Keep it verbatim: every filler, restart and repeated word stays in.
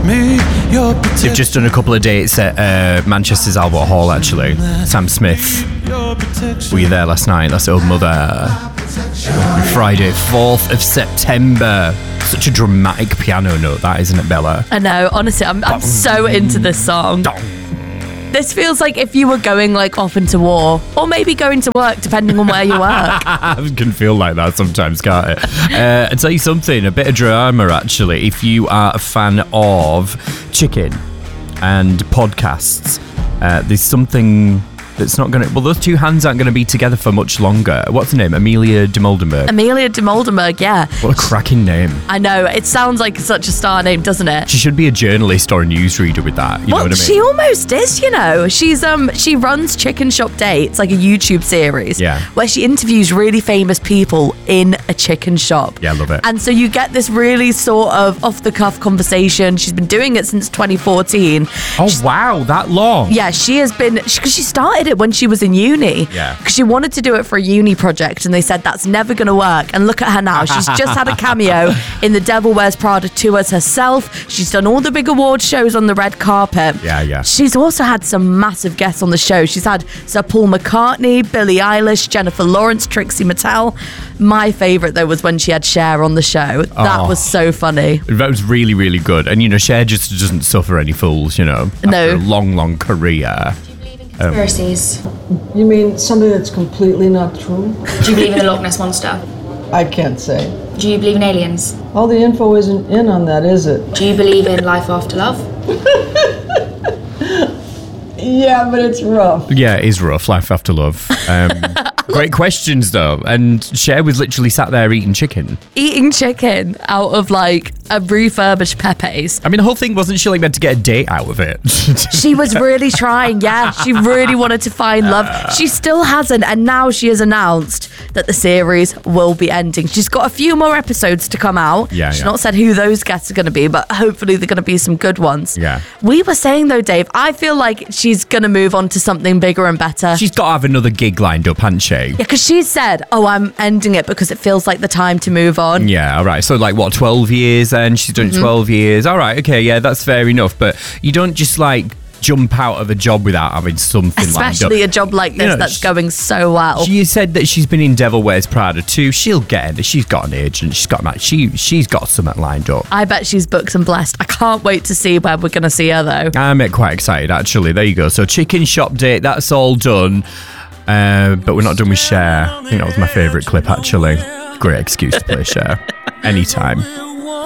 me, your They've just done a couple of dates at uh, Manchester's Albert Hall, actually. Sam Smith. Were you there last night? That's Old Mother. Friday, fourth of September. Such a dramatic piano note, that, isn't it, Bella? I know, honestly, I'm, I'm so into this song. This feels like if you were going like off into war, or maybe going to work, depending on where you work. It can feel like that sometimes, can't it? Uh, I'll tell you something, a bit of drama, actually. If you are a fan of chicken and podcasts, uh, there's something that's not going to... Well, those two hands aren't going to be together for much longer. What's her name? Amelia de Moldenberg. Amelia de Moldenberg, yeah. What a cracking name. I know, it sounds like such a star name, doesn't it? She should be a journalist or a newsreader with that, you well, know what I mean? She almost is, you know. She's um she runs Chicken Shop Dates, like a YouTube series, yeah, where she interviews really famous people in a chicken shop. Yeah, I love it. And so you get this really sort of off-the-cuff conversation. She's been doing it since twenty fourteen. Oh, She's, wow, that long? Yeah, she has been... Because she, she started it when she was in uni. Yeah. Because she wanted to do it for a uni project, and they said that's never going to work. And look at her now. She's just had a cameo in the Devil Wears Prada two as herself. She's done all the big award shows on the red carpet. Yeah, yeah. She's also had some massive guests on the show. She's had Sir Paul McCartney, Billie Eilish, Jennifer Lawrence, Trixie Mattel. My favourite, though, was when she had Cher on the show. That Oh. was so funny. That was really, really good. And, you know, Cher just doesn't suffer any fools, you know, after No. a long, long career. Conspiracies. You mean something that's completely not true? Do you believe in the Loch Ness Monster? I can't say. Do you believe in aliens? All the info isn't in on that, is it? Do you believe in life after love? Yeah, but it's rough. Yeah, it is rough, life after love. Um, great questions, though. And Cher was literally sat there eating chicken. Eating chicken out of like a refurbished Pepe's. I mean, the whole thing, wasn't she like meant to get a date out of it? She was really trying, yeah. She really wanted to find love. She still hasn't, and now she has announced that the series will be ending. She's got a few more episodes to come out. Yeah, She's yeah. not said who those guests are going to be, but hopefully they're going to be some good ones. Yeah. We were saying, though, Dave, I feel like she's going to move on to something bigger and better. She's got to have another gig lined up, hasn't she? Yeah, because she said, oh, I'm ending it because it feels like the time to move on. Yeah, all right. So, like, what, twelve years then? She's done Mhm. twelve years. All right, okay, yeah, that's fair enough. But you don't just, like, jump out of a job without having something lined up. Especially a job like this You know, that's she- going so well. She said that she's been in Devil Wears Prada too. She'll get it. She's got an agent. She's got she she's got something lined up. I bet she's booked and blessed. I can't wait to see where we're going to see her, though. I'm uh, quite excited, actually. There you go. So Chicken Shop Date, that's all done. Uh, but we're not done with Cher. I think that was my favourite clip, actually. Great excuse to play Cher. Anytime.